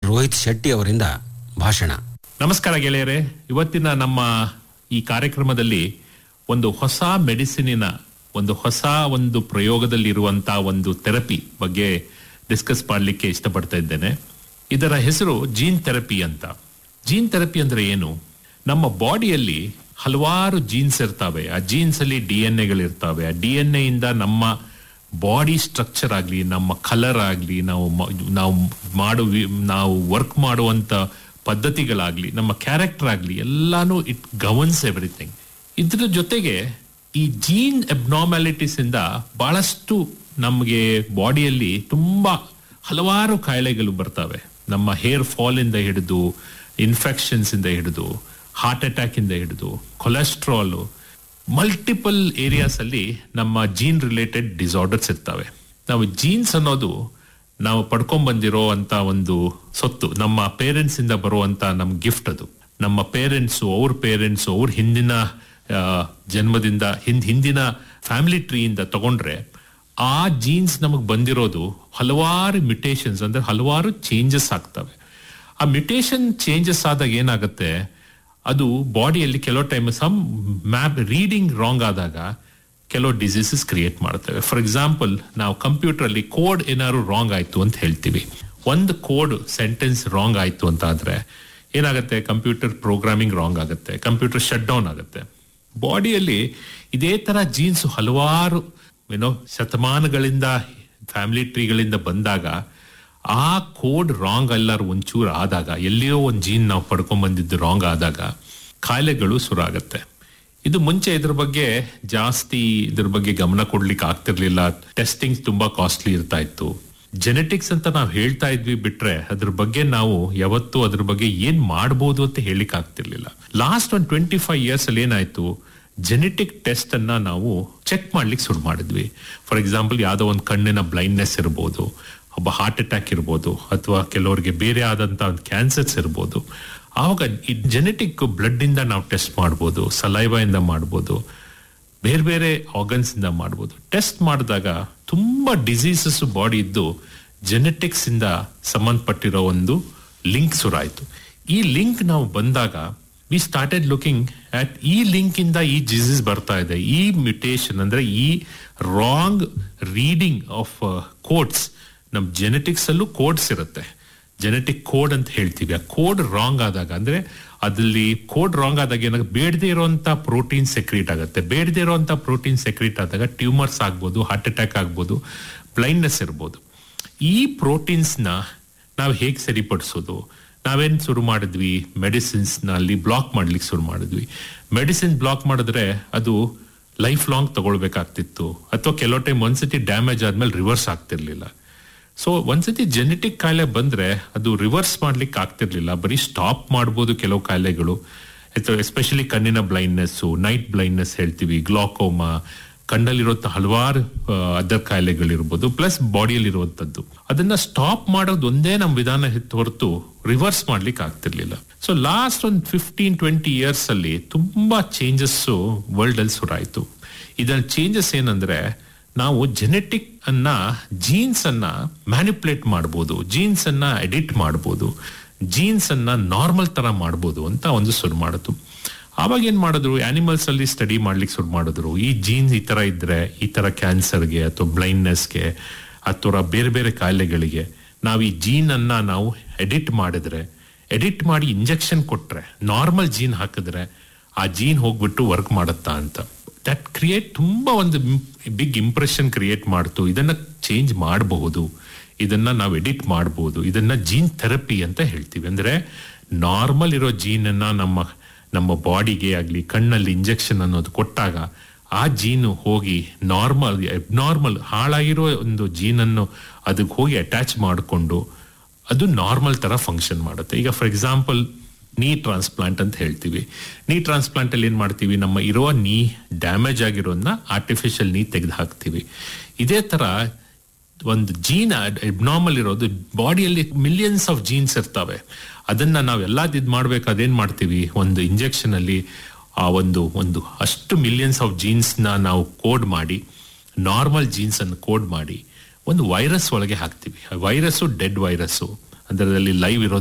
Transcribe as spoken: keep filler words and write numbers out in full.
ರೋಹಿತ್ ಶೆಟ್ಟಿ ಅವರಿಂದ ಭಾಷಣ. ನಮಸ್ಕಾರ ಗೆಳೆಯರೇ, ಇವತ್ತಿನ ನಮ್ಮ ಈ ಕಾರ್ಯಕ್ರಮದಲ್ಲಿ ಒಂದು ಹೊಸ ಮೆಡಿಸಿನಿನ ಒಂದು ಹೊಸ ಒಂದು ಪ್ರಯೋಗದಲ್ಲಿರುವಂತಹ ಒಂದು ಥೆರಪಿ ಬಗ್ಗೆ ಡಿಸ್ಕಸ್ ಮಾಡಲಿಕ್ಕೆ ಇಷ್ಟಪಡ್ತಾ ಇದ್ದೇನೆ. ಇದರ ಹೆಸರು ಜೀನ್ ಥೆರಪಿ ಅಂತ. ಜೀನ್ ಥೆರಪಿ ಅಂದ್ರೆ ಏನು? ನಮ್ಮ ಬಾಡಿಯಲ್ಲಿ ಹಲವಾರು ಜೀನ್ಸ್ ಇರ್ತವೆ. ಆ ಜೀನ್ಸ್ ಅಲ್ಲಿ ಡಿ ಎನ್ ಎಗಳಿರ್ತವೆ. ಆ ಡಿ ಎನ್ ಎ ಇಂದ ನಮ್ಮ ಬಾಡಿ ಸ್ಟ್ರಕ್ಚರ್ ಆಗಲಿ, ನಮ್ಮ ಕಲರ್ ಆಗಲಿ, ನಾವು ನಾವು ಮಾಡು ನಾವು ವರ್ಕ್ ಮಾಡುವಂತ ಪದ್ಧತಿಗಳಾಗ್ಲಿ, ನಮ್ಮ ಕ್ಯಾರೆಕ್ಟರ್ ಆಗಲಿ, ಎಲ್ಲಾನು ಇಟ್ ಗವರ್ನ್ಸ್ ಎವ್ರಿಥಿಂಗ್. ಇದ್ರ ಜೊತೆಗೆ ಈ ಜೀನ್ ಅಬ್ನಾರ್ಮ್ಯಾಲಿಟೀಸ್ ಇಂದ ಬಹಳಷ್ಟು ನಮಗೆ ಬಾಡಿಯಲ್ಲಿ ತುಂಬಾ ಹಲವಾರು ಕಾಯಿಲೆಗಳು ಬರ್ತವೆ. ನಮ್ಮ ಹೇರ್ ಫಾಲ್ ಇಂದ ಹಿಡಿದು, ಇನ್ಫೆಕ್ಷನ್ಸ್ ಇಂದ ಹಿಡಿದು, ಹಾರ್ಟ್ ಅಟ್ಯಾಕ್ ಇಂದ ಹಿಡಿದು, ಕೊಲೆಸ್ಟ್ರಾಲ್, ಮಲ್ಟಿಪಲ್ ಏರಿಯಾಸ್ ಅಲ್ಲಿ ನಮ್ಮ ಜೀನ್ ರಿಲೇಟೆಡ್ ಡಿಸಾರ್ಡರ್ಸ್ ಇರ್ತವೆ. ನಾವು ಜೀನ್ಸ್ ಅನ್ನೋದು ನಾವು ಪಡ್ಕೊಂಡ್ ಬಂದಿರೋ ಅಂತ ಒಂದು ಸೊತ್ತು, ನಮ್ಮ ಪೇರೆಂಟ್ಸ್ ಇಂದ ಬರುವಂತ ನಮ್ ಗಿಫ್ಟ್. ಅದು ನಮ್ಮ ಪೇರೆಂಟ್ಸು, ಅವ್ರ ಪೇರೆಂಟ್ಸು, ಅವ್ರ ಹಿಂದಿನ ಜನ್ಮದಿಂದ ಹಿಂದ್ ಹಿಂದಿನ ಫ್ಯಾಮಿಲಿ ಟ್ರೀಯಿಂದ ತಗೊಂಡ್ರೆ ಆ ಜೀನ್ಸ್ ನಮಗ್ ಬಂದಿರೋದು ಹಲವಾರು ಮ್ಯುಟೇಷನ್ಸ್ ಅಂದ್ರೆ ಹಲವಾರು ಚೇಂಜಸ್ ಆಗ್ತವೆ. ಆ ಮ್ಯುಟೇಷನ್ ಚೇಂಜಸ್ ಆದಾಗ ಏನಾಗುತ್ತೆ, ಅದು ಬಾಡಿಯಲ್ಲಿ ಕೆಲವು time some map reading wrong ಆದಾಗ ಕೆಲವು ಡಿಸೀಸಸ್ ಕ್ರಿಯೇಟ್ ಮಾಡ್ತೇವೆ. ಫಾರ್ ಎಕ್ಸಾಂಪಲ್, ನಾವು ಕಂಪ್ಯೂಟರ್ ಅಲ್ಲಿ ಕೋಡ್ ಏನಾದ್ರು ರಾಂಗ್ ಆಯ್ತು ಅಂತ ಹೇಳ್ತೀವಿ. ಒಂದು ಕೋಡ್ ಸೆಂಟೆನ್ಸ್ ರಾಂಗ್ ಆಯ್ತು ಅಂತ ಆದ್ರೆ ಏನಾಗುತ್ತೆ, ಕಂಪ್ಯೂಟರ್ ಪ್ರೋಗ್ರಾಮಿಂಗ್ ರಾಂಗ್ ಆಗುತ್ತೆ, ಕಂಪ್ಯೂಟರ್ ಶಟ್ ಡೌನ್ ಆಗುತ್ತೆ. ಬಾಡಿಯಲ್ಲಿ ಇದೇ ತರ ಜೀನ್ಸ್ ಹಲವಾರು ಏನೋ ಶತಮಾನಗಳಿಂದ ಫ್ಯಾಮಿಲಿ ಟ್ರೀಗಳಿಂದ ಬಂದಾಗ ಆ ಕೋಡ್ ರಾಂಗ್ ಎಲ್ಲಾರು ಒಂಚೂರು ಆದಾಗ, ಎಲ್ಲಿಯೋ ಒಂದು ಜೀನ್ ನಾವು ಪಡ್ಕೊಂಡ್ ಬಂದಿದ್ದು ರಾಂಗ್ ಆದಾಗ ಕಾಯಿಲೆಗಳು ಶುರು ಆಗತ್ತೆ. ಇದು ಮುಂಚೆ ಇದ್ರ ಬಗ್ಗೆ ಜಾಸ್ತಿ ಇದ್ರ ಬಗ್ಗೆ ಗಮನ ಕೊಡ್ಲಿಕ್ಕೆ ಆಗ್ತಿರ್ಲಿಲ್ಲ. ಟೆಸ್ಟಿಂಗ್ ತುಂಬಾ ಕಾಸ್ಟ್ಲಿ ಇರ್ತಾ ಇತ್ತು. ಜೆನೆಟಿಕ್ಸ್ ಅಂತ ನಾವು ಹೇಳ್ತಾ ಇದ್ವಿ ಬಿಟ್ರೆ ಅದ್ರ ಬಗ್ಗೆ ನಾವು ಯಾವತ್ತೂ ಅದ್ರ ಬಗ್ಗೆ ಏನ್ ಮಾಡ್ಬೋದು ಅಂತ ಹೇಳಿಕ್ ಆಗ್ತಿರ್ಲಿಲ್ಲ. ಲಾಸ್ಟ್ ಒಂದು ಟ್ವೆಂಟಿ ಫೈವ್ ಇಯರ್ಸ್ ಅಲ್ಲಿ ಏನಾಯ್ತು, ಜೆನೆಟಿಕ್ ಟೆಸ್ಟ್ ಅನ್ನ ನಾವು ಚೆಕ್ ಮಾಡ್ಲಿಕ್ಕೆ ಶುರು ಮಾಡಿದ್ವಿ. ಫಾರ್ ಎಕ್ಸಾಂಪಲ್, ಯಾವ್ದೋ ಒಂದು ಕಣ್ಣಿನ ಬ್ಲೈಂಡ್ನೆಸ್ ಇರ್ಬೋದು, ಒಬ್ಬ ಹಾರ್ಟ್ ಅಟ್ಯಾಕ್ ಇರ್ಬೋದು, ಅಥವಾ ಕೆಲವರಿಗೆ ಬೇರೆ ಆದಂತ ಒಂದು ಕ್ಯಾನ್ಸರ್ಸ್ ಇರ್ಬೋದು. ಆವಾಗ ಈ ಜೆನೆಟಿಕ್ ಬ್ಲಡ್ ಇಂದ ನಾವು ಟೆಸ್ಟ್ ಮಾಡ್ಬೋದು, ಸಲೈವಾ ಇಂದ ಮಾಡ್ಬೋದು, ಬೇರೆ ಬೇರೆ ಆರ್ಗನ್ಸ್ ಇಂದ ಮಾಡ್ಬೋದು. ಟೆಸ್ಟ್ ಮಾಡಿದಾಗ ತುಂಬಾ ಡಿಸೀಸಸ್ ಬಾಡಿ ಇದ್ದು ಜೆನೆಟಿಕ್ಸ್ ಇಂದ ಸಂಬಂಧಪಟ್ಟಿರೋ ಒಂದು ಲಿಂಕ್ ಶುರುವಾಯ್ತು. ಈ ಲಿಂಕ್ ನಾವು ಬಂದಾಗ ವಿ ಸ್ಟಾರ್ಟೆಡ್ ಲುಕಿಂಗ್ ಅಟ್ ಈ ಲಿಂಕ್ ಇಂದ ಈ ಡಿಸೀಸ್ ಬರ್ತಾ ಇದೆ. ಈ ಮ್ಯುಟೇಷನ್ ಅಂದ್ರೆ ಈ ರಾಂಗ್ ರೀಡಿಂಗ್ ಆಫ್ ಕೋಡ್ಸ್, ನಮ್ ಜೆನೆಟಿಕ್ಸ್ ಅಲ್ಲೂ ಕೋಡ್ಸ್ ಇರುತ್ತೆ, ಜೆನೆಟಿಕ್ ಕೋಡ್ ಅಂತ ಹೇಳ್ತೀವಿ. ಆ ಕೋಡ್ ರಾಂಗ್ ಆದಾಗ ಅಂದ್ರೆ ಅದ್ರಲ್ಲಿ ಕೋಡ್ ರಾಂಗ್ ಆದಾಗ ಏನಾಗುತ್ತೆ, ಬೇಡದೇ ಇರುವಂತ ಪ್ರೋಟೀನ್ ಸೆಕ್ರೀಟ್ ಆಗುತ್ತೆ. ಬೇಡದೇ ಇರುವಂತ ಪ್ರೋಟೀನ್ ಸೆಕ್ರೀಟ್ ಆದಾಗ ಟ್ಯೂಮರ್ಸ್ ಆಗ್ಬೋದು, ಹಾರ್ಟ್ ಅಟ್ಯಾಕ್ ಆಗ್ಬೋದು, ಬ್ಲೈಂಡ್ನೆಸ್ ಇರ್ಬೋದು. ಈ ಪ್ರೋಟೀನ್ಸ್ ನ ನಾವು ಹೇಗೆ ಸರಿಪಡಿಸೋದು? ನಾವೇನ್ ಶುರು ಮಾಡಿದ್ವಿ, ಮೆಡಿಸಿನ್ಸ್ ನಲ್ಲಿ ಬ್ಲಾಕ್ ಮಾಡ್ಲಿಕ್ಕೆ ಶುರು ಮಾಡಿದ್ವಿ. ಮೆಡಿಸಿನ್ ಬ್ಲಾಕ್ ಮಾಡಿದ್ರೆ ಅದು ಲೈಫ್ ಲಾಂಗ್ ತಗೊಳ್ಬೇಕಾಗ್ತಿತ್ತು, ಅಥವಾ ಕೆಲವು ಟೈಮ್ ಒಂದ್ಸತಿ ಡ್ಯಾಮೇಜ್ ಆದ್ಮೇಲೆ ರಿವರ್ಸ್ ಆಗ್ತಿರ್ಲಿಲ್ಲ. ಸೊ ಒಂದ್ಸತಿ ಜೆನೆಟಿಕ್ ಕಾಯಿಲೆ ಬಂದ್ರೆ ಅದು ರಿವರ್ಸ್ ಮಾಡ್ಲಿಕ್ಕೆ ಆಗ್ತಿರ್ಲಿಲ್ಲ, ಬರೀ ಸ್ಟಾಪ್ ಮಾಡ್ಬೋದು ಕೆಲವು ಕಾಯಿಲೆಗಳು. ಎಸ್ಪೆಷಲಿ ಕಣ್ಣಿನ ಬ್ಲೈಂಡ್ನೆಸ್, ನೈಟ್ ಬ್ಲೈಂಡ್ನೆಸ್ ಹೇಳ್ತೀವಿ, ಗ್ಲಾಕೋಮಾ, ಕಣ್ಣಲ್ಲಿರುವಂತ ಹಲವಾರು ಅದರ್ ಕಾಯಿಲೆಗಳಿರ್ಬೋದು, ಪ್ಲಸ್ ಬಾಡಿಯಲ್ಲಿ ಇರುವಂತದ್ದು. ಅದನ್ನ ಸ್ಟಾಪ್ ಮಾಡೋದು ಒಂದೇ ನಮ್ ವಿಧಾನ ಹೊರತು ರಿವರ್ಸ್ ಮಾಡ್ಲಿಕ್ಕೆ ಆಗ್ತಿರ್ಲಿಲ್ಲ. ಸೊ ಲಾಸ್ಟ್ ಒಂದು ಫಿಫ್ಟೀನ್ ಟ್ವೆಂಟಿ ಇಯರ್ಸ್ ಅಲ್ಲಿ ತುಂಬಾ ಚೇಂಜಸ್ ವರ್ಲ್ಡ್ ಅಲ್ಲಿ ಶುರುವಾಯ್ತು. ಇದನ್ನ ಚೇಂಜಸ್ ಏನಂದ್ರೆ, ನಾವು ಜೆನೆಟಿಕ್ ಅನ್ನ ಜೀನ್ಸ್ ಅನ್ನ ಮ್ಯಾನಿಪುಲೇಟ್ ಮಾಡ್ಬೋದು, ಜೀನ್ಸ್ ಅನ್ನ ಎಡಿಟ್ ಮಾಡ್ಬೋದು, ಜೀನ್ಸ್ ಅನ್ನ ನಾರ್ಮಲ್ ತರ ಮಾಡ್ಬೋದು ಅಂತ ಒಂದು ಶುರು ಮಾಡಿತು. ಆವಾಗ ಏನ್ ಮಾಡಿದ್ರು, ಆನಿಮಲ್ಸ್ ಅಲ್ಲಿ ಸ್ಟಡಿ ಮಾಡ್ಲಿಕ್ಕೆ ಶುರು ಮಾಡಿದ್ರು. ಈ ಜೀನ್ಸ್ ಈ ತರ ಇದ್ರೆ ಈ ತರ ಕ್ಯಾನ್ಸರ್ಗೆ ಅಥವಾ ಬ್ಲೈಂಡ್ನೆಸ್ಗೆ ಅಥವಾ ಬೇರೆ ಬೇರೆ ಕಾಯಿಲೆಗಳಿಗೆ ನಾವು ಈ ಜೀನ್ ಅನ್ನ ನಾವು ಎಡಿಟ್ ಮಾಡಿದ್ರೆ, ಎಡಿಟ್ ಮಾಡಿ ಇಂಜೆಕ್ಷನ್ ಕೊಟ್ರೆ, ನಾರ್ಮಲ್ ಜೀನ್ ಹಾಕಿದ್ರೆ ಆ ಜೀನ್ ಹೋಗ್ಬಿಟ್ಟು ವರ್ಕ್ ಮಾಡುತ್ತಾ ಅಂತ. ದಟ್ ಕ್ರಿಯೇಟ್ ತುಂಬಾ ಒಂದು ಬಿಗ್ ಇಂಪ್ರೆಷನ್ ಕ್ರಿಯೇಟ್ ಮಾಡ್ತು. ಇದನ್ನ ಚೇಂಜ್ ಮಾಡಬಹುದು, ಇದನ್ನ ನಾವು ಎಡಿಟ್ ಮಾಡಬಹುದು, ಇದನ್ನ ಜೀನ್ ಥೆರಪಿ ಅಂತ ಹೇಳ್ತೀವಿ. ಅಂದ್ರೆ ನಾರ್ಮಲ್ ಇರೋ ಜೀನ್ ಅನ್ನ ನಮ್ಮ ನಮ್ಮ ಬಾಡಿಗೆ ಆಗ್ಲಿ ಕಣ್ಣಲ್ಲಿ ಇಂಜೆಕ್ಷನ್ ಅನ್ನೋದು ಕೊಟ್ಟಾಗ ಆ ಜೀನು ಹೋಗಿ ನಾರ್ಮಲ್ ಅಬ್ನಾರ್ಮಲ್ ಹಾಳಾಗಿರೋ ಒಂದು ಜೀನನ್ನು ಅದಕ್ಕೆ ಹೋಗಿ ಅಟ್ಯಾಚ್ ಮಾಡಿಕೊಂಡು ಅದು ನಾರ್ಮಲ್ ತರ ಫಂಕ್ಷನ್ ಮಾಡುತ್ತೆ. ಈಗ ಫಾರ್ ಎಕ್ಸಾಂಪಲ್ ನೀ ಟ್ರಾನ್ಸ್ಪ್ಲಾಂಟ್ ಅಂತ ಹೇಳ್ತೀವಿ. ನೀ ಟ್ರಾನ್ಸ್ಪ್ಲಾಂಟ್ ಅಲ್ಲಿ ಏನ್ ಮಾಡ್ತೀವಿ, ನಮ್ಮ ಇರೋ ನೀ ಡ್ಯಾಮೇಜ್ ಆಗಿರೋದನ್ನ ಆರ್ಟಿಫಿಷಿಯಲ್ ನೀ ತೆಗೆದು ಹಾಕ್ತಿವಿ. ಇದೇ ತರ ಒಂದು ಜೀನ್ ಅಬ್ನಾರ್ಮಲ್ ಇರೋದು ಬಾಡಿಯಲ್ಲಿ ಮಿಲಿಯನ್ಸ್ ಆಫ್ ಜೀನ್ಸ್ ಇರ್ತವೆ. ಅದನ್ನ ನಾವೆಲ್ಲ ಇದ್ ಮಾಡ್ಬೇಕು, ಅದೇನ್ ಮಾಡ್ತೀವಿ, ಒಂದು ಇಂಜೆಕ್ಷನ್ ಅಲ್ಲಿ ಆ ಒಂದು ಒಂದು ಅಷ್ಟು ಮಿಲಿಯನ್ಸ್ ಆಫ್ ಜೀನ್ಸ್ ನ ನಾವು ಕೋಡ್ ಮಾಡಿ, ನಾರ್ಮಲ್ ಜೀನ್ಸ್ ಅನ್ನು ಕೋಡ್ ಮಾಡಿ ಒಂದು ವೈರಸ್ ಒಳಗೆ ಹಾಕ್ತಿವಿ. ವೈರಸ್ಸು ಡೆಡ್ ವೈರಸ್ಸು, ಅದರಲ್ಲಿ ಲೈವ್ ಇರೋದು